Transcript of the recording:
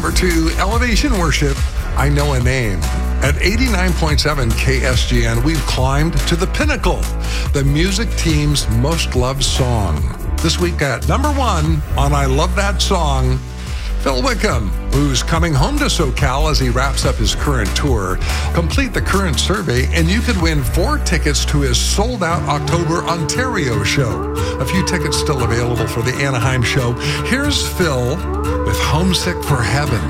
number 2, Elevation Worship, I Know a Name. At 89.7 KSGN, we've climbed to the pinnacle, the music team's most loved song. This week at number 1 on I Love That Song, Phil Wickham, who's coming home to SoCal as he wraps up his current tour. Complete the current survey and you could win 4 tickets to his sold-out October Ontario show. A few tickets still available for the Anaheim show. Here's Phil with Homesick for Heaven.